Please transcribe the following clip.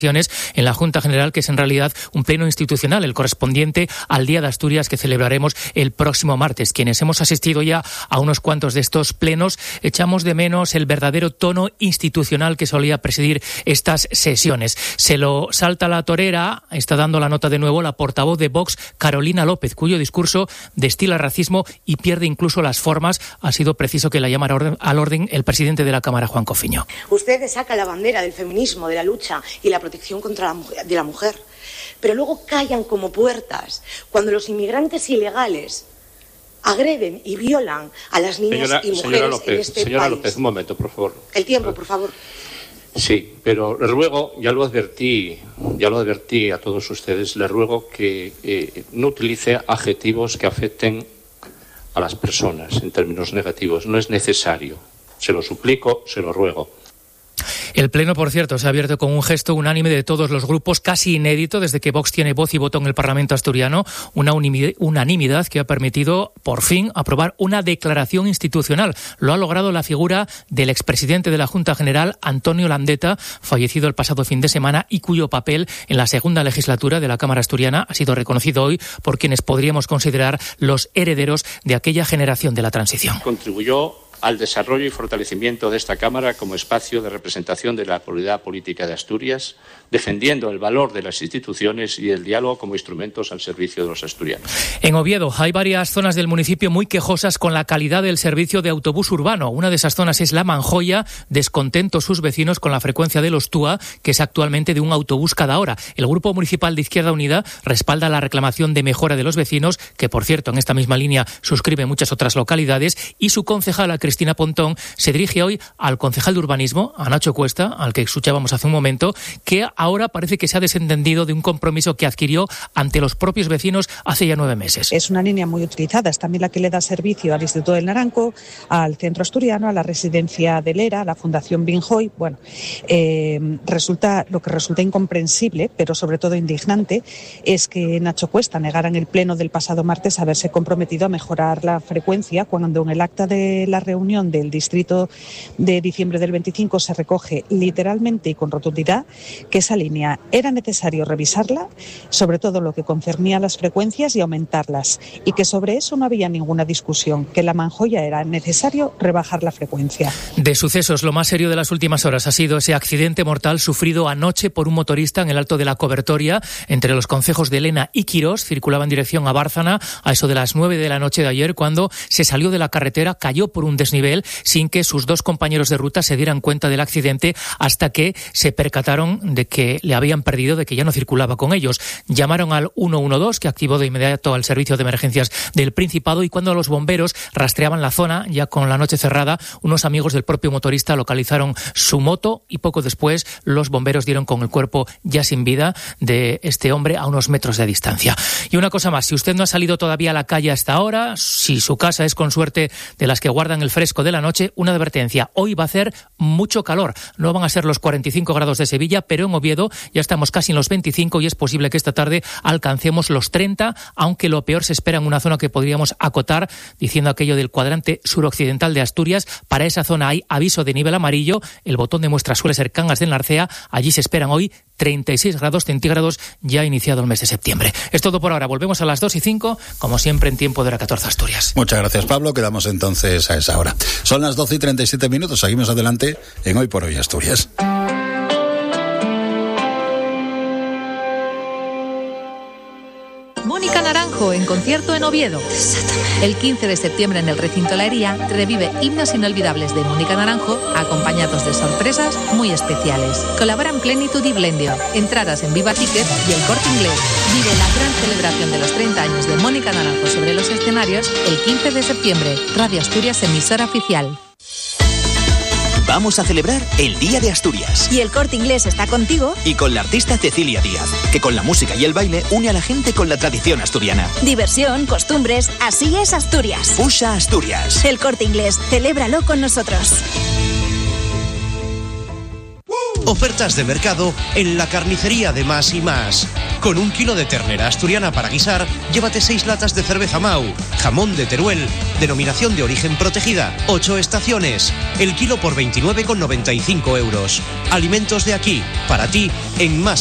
en la Junta General, que es en realidad un pleno institucional, el correspondiente al Día de Asturias que celebraremos el próximo martes. Quienes hemos asistido ya a unos cuantos de estos plenos echamos de menos el verdadero tono institucional que solía presidir estas sesiones. Se lo salta la torera, está dando la nota de nuevo la portavoz de Vox, Carolina López, cuyo discurso destila racismo y pierde incluso las formas. Ha sido preciso que la llamara al orden el presidente de la Cámara, Juan Cofiño. Usted saca la bandera del feminismo, de la lucha y la protección de la mujer, pero luego callan como puertas cuando los inmigrantes ilegales agreden y violan a las niñas y mujeres en este señora país. López, un momento, por favor. El tiempo, por favor. Sí, pero le ruego, ya lo advertí a todos ustedes, le ruego que no utilice adjetivos que afecten a las personas en términos negativos. No es necesario. Se lo suplico, se lo ruego. El pleno, por cierto, se ha abierto con un gesto unánime de todos los grupos, casi inédito desde que Vox tiene voz y voto en el Parlamento asturiano, una unanimidad que ha permitido, por fin, aprobar una declaración institucional. Lo ha logrado la figura del expresidente de la Junta General, Antonio Landeta, fallecido el pasado fin de semana y cuyo papel en la segunda legislatura de la Cámara asturiana ha sido reconocido hoy por quienes podríamos considerar los herederos de aquella generación de la transición. Contribuyó al desarrollo y fortalecimiento de esta Cámara como espacio de representación de la pluralidad política de Asturias, defendiendo el valor de las instituciones y el diálogo como instrumentos al servicio de los asturianos. En Oviedo hay varias zonas del municipio muy quejosas con la calidad del servicio de autobús urbano. Una de esas zonas es La Manjoya, descontentos sus vecinos con la frecuencia de los TUA, que es actualmente de un autobús cada hora. El Grupo Municipal de Izquierda Unida respalda la reclamación de mejora de los vecinos, que por cierto en esta misma línea suscribe muchas otras localidades, y su concejala Cristina Pontón se dirige hoy al concejal de urbanismo, a Nacho Cuesta, al que escuchábamos hace un momento, que ahora parece que se ha desentendido de un compromiso que adquirió ante los propios vecinos hace ya 9 meses. Es una línea muy utilizada, es también la que le da servicio al Instituto del Naranco, al Centro Asturiano, a la Residencia de Lera, a la Fundación Binjoy. Bueno, lo que resulta incomprensible, pero sobre todo indignante, es que Nacho Cuesta negara en el pleno del pasado martes haberse comprometido a mejorar la frecuencia cuando en el acta de la reunión del distrito de diciembre del 25 se recoge literalmente y con rotundidad que esa línea era necesario revisarla, sobre todo lo que concernía a las frecuencias y aumentarlas, y que sobre eso no había ninguna discusión, que La Manjoya era necesario rebajar la frecuencia. De sucesos, lo más serio de las últimas horas ha sido ese accidente mortal sufrido anoche por un motorista en el Alto de la Cobertoria, entre los concejos de Elena y Quirós. Circulaba en dirección a Bárcena a eso de las 9 de la noche de ayer, cuando se salió de la carretera, cayó por un desnivel sin que sus dos compañeros de ruta se dieran cuenta del accidente, hasta que se percataron de que le habían perdido, de que ya no circulaba con ellos. Llamaron al 112, que activó de inmediato al servicio de emergencias del Principado, y cuando los bomberos rastreaban la zona, ya con la noche cerrada, unos amigos del propio motorista localizaron su moto y poco después los bomberos dieron con el cuerpo ya sin vida de este hombre a unos metros de distancia. Y una cosa más, si usted no ha salido todavía a la calle hasta ahora, si su casa es con suerte de las que guardan el fresco de la noche, una advertencia: hoy va a hacer mucho calor. No van a ser los 45 grados de Sevilla, pero en Oviedo ya estamos casi en los 25 y es posible que esta tarde alcancemos los 30, aunque lo peor se espera en una zona que podríamos acotar diciendo aquello del cuadrante suroccidental de Asturias. Para esa zona hay aviso de nivel amarillo, el botón de muestra suele ser Cangas del Narcea, allí se esperan hoy 36 grados centígrados ya iniciado el mes de septiembre. Es todo por ahora, volvemos a las 2:05, como siempre en tiempo de hora 14 Asturias. Muchas gracias, Pablo, quedamos entonces a esa hora. Son las 12:37, seguimos adelante en Hoy por Hoy Asturias. Mónica Naranjo en concierto en Oviedo. El 15 de septiembre en el recinto La Hería revive himnos inolvidables de Mónica Naranjo, acompañados de sorpresas muy especiales. Colaboran Plenitud y Blendio. Entradas en Viva Ticket y El Corte Inglés. Vive la gran celebración de los 30 años de Mónica Naranjo sobre los escenarios el 15 de septiembre. Radio Asturias, emisora oficial. Vamos a celebrar el Día de Asturias. Y El Corte Inglés está contigo. Y con la artista Cecilia Díaz, que con la música y el baile une a la gente con la tradición asturiana. Diversión, costumbres, así es Asturias. Fusa Asturias. El Corte Inglés, celébralo con nosotros. Ofertas de mercado en la carnicería de Más y Más. Con 1 kilo de ternera asturiana para guisar, llévate 6 latas de cerveza Mau, jamón de Teruel, denominación de origen protegida, 8 estaciones, el kilo por 29,95 euros. Alimentos de aquí, para ti, en Más